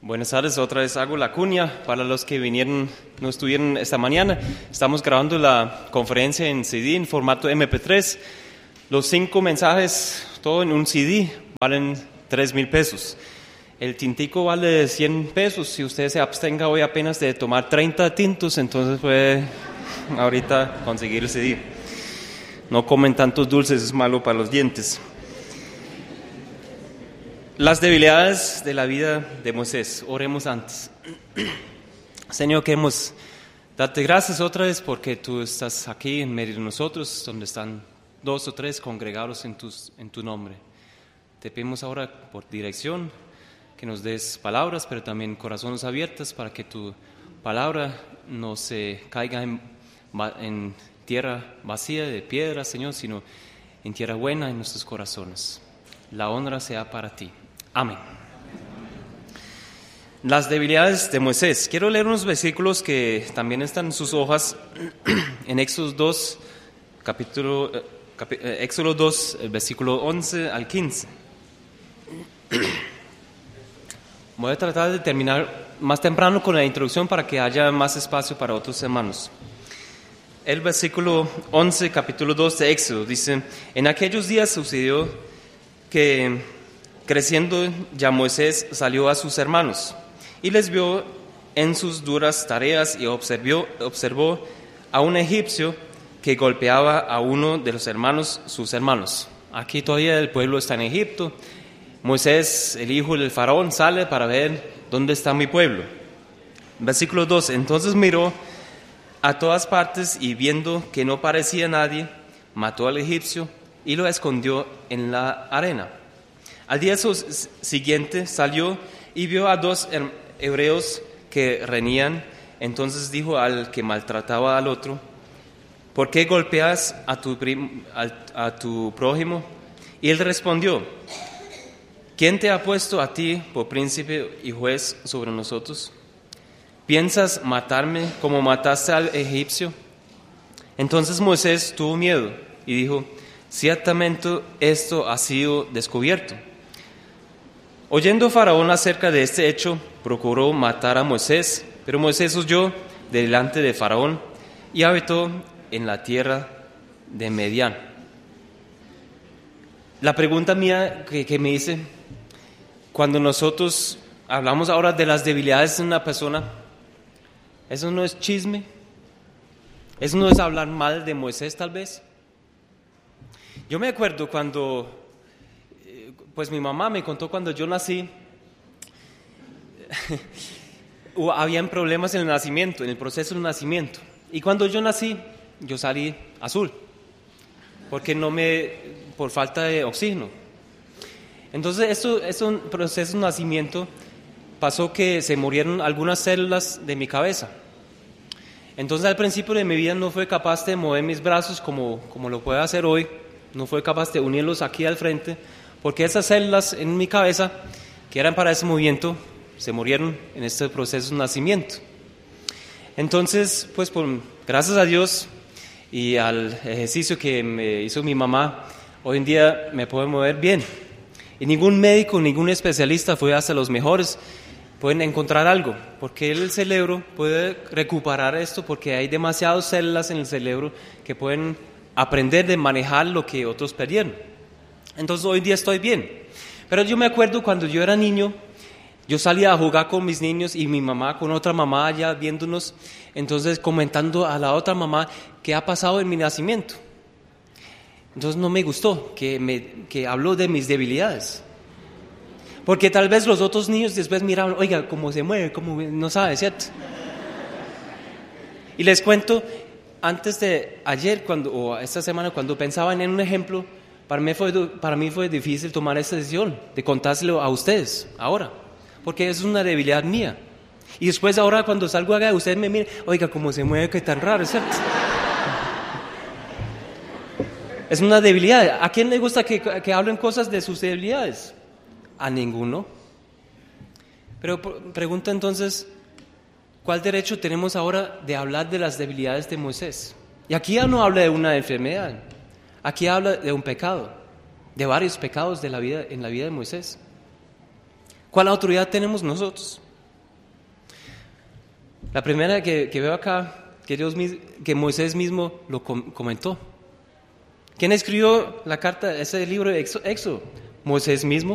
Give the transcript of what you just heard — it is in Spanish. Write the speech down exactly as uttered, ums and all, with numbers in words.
Buenas tardes, otra vez hago la cuña para los que vinieron, no estuvieron esta mañana. Estamos grabando la conferencia en C D, en formato eme pe tres. Los cinco mensajes, todo en un C D, valen tres mil pesos. El tintico vale cien pesos. Si usted se abstenga hoy apenas de tomar treinta tintos, entonces puede ahorita conseguir el C D. No comen tantos dulces, es malo para los dientes. Las debilidades de la vida de Moisés. Oremos antes. Señor, queremos darte gracias otra vez porque tú estás aquí en medio de nosotros, donde están dos o tres congregados en, tus, en tu nombre. Te pedimos ahora por dirección, que nos des palabras, pero también corazones abiertos para que tu palabra no se caiga en, en tierra vacía de piedra, Señor, sino en tierra buena en nuestros corazones. La honra sea para ti. Amén. Las debilidades de Moisés. Quiero leer unos versículos que también están en sus hojas, en Éxodo dos, capítulo, capi, Éxodo dos, el versículo once al quince. Voy a tratar de terminar más temprano con la introducción para que haya más espacio para otros hermanos. El versículo once, capítulo dos de Éxodo, dice: En aquellos días sucedió que, creciendo ya Moisés, salió a sus hermanos y les vio en sus duras tareas y observó, observó a un egipcio que golpeaba a uno de los hermanos, sus hermanos. Aquí todavía el pueblo está en Egipto. Moisés, el hijo del faraón, sale para ver dónde está mi pueblo. Versículo dos: Entonces miró a todas partes y viendo que no parecía nadie, mató al egipcio y lo escondió en la arena. Al día siguiente salió y vio a dos hebreos que reñían. Entonces dijo al que maltrataba al otro: ¿por qué golpeas a tu, prim- a, a tu prójimo? Y él respondió: ¿quién te ha puesto a ti por príncipe y juez sobre nosotros? ¿Piensas matarme como mataste al egipcio? Entonces Moisés tuvo miedo y dijo: ciertamente esto ha sido descubierto. Oyendo Faraón acerca de este hecho, procuró matar a Moisés, pero Moisés huyó delante de Faraón y habitó en la tierra de Medián. La pregunta mía que, que me hice, cuando nosotros hablamos ahora de las debilidades de una persona, ¿eso no es chisme? ¿Eso no es hablar mal de Moisés tal vez? Yo me acuerdo cuando, pues mi mamá me contó cuando yo nací, habían problemas en el nacimiento, en el proceso del nacimiento. Y cuando yo nací, yo salí azul, porque no me, por falta de oxígeno. Entonces, esto es un proceso de nacimiento, pasó que se murieron algunas células de mi cabeza. Entonces, al principio de mi vida no fui capaz de mover mis brazos como, como lo puedo hacer hoy. No fue capaz de unirlos aquí al frente, porque esas células en mi cabeza, que eran para ese movimiento, se murieron en este proceso de nacimiento. Entonces, pues por, gracias a Dios y al ejercicio que me hizo mi mamá, hoy en día me puedo mover bien. Y ningún médico, ningún especialista, fue hasta los mejores, pueden encontrar algo, porque el cerebro puede recuperar esto, porque hay demasiadas células en el cerebro que pueden aprender de manejar lo que otros perdieron. Entonces hoy día estoy bien. Pero yo me acuerdo cuando yo era niño, yo salía a jugar con mis niños y mi mamá con otra mamá allá viéndonos, entonces comentando a la otra mamá qué ha pasado en mi nacimiento. Entonces no me gustó que, me, que habló de mis debilidades. Porque tal vez los otros niños después miraban, oiga, cómo se mueve, cómo no sabe, ¿cierto? Y les cuento, antes de ayer cuando, o esta semana, cuando pensaban en un ejemplo, para mí, fue, para mí fue difícil tomar esta decisión de contárselo a ustedes ahora, porque es una debilidad mía. Y después ahora cuando salgo acá, ustedes me miran, oiga, cómo se mueve, qué tan raro, ¿cierto? Es una debilidad. ¿A quién le gusta que, que hablen cosas de sus debilidades? A ninguno. Pero pregunto entonces, ¿cuál derecho tenemos ahora de hablar de las debilidades de Moisés? Y aquí ya no habla de una enfermedad, aquí habla de un pecado, de varios pecados de la vida, en la vida de Moisés. ¿Cuál autoridad tenemos nosotros? La primera que, que veo acá, que, Dios, que Moisés mismo lo com- comentó. ¿Quién escribió la carta, ese libro de Éxodo? Moisés mismo.